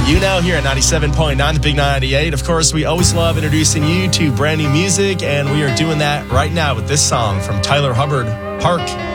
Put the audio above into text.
You Know here at 97.9, the Big 98. Of course, we always love introducing you to brand new music, and we are doing that right now with this song from Tyler Hubbard, Hark.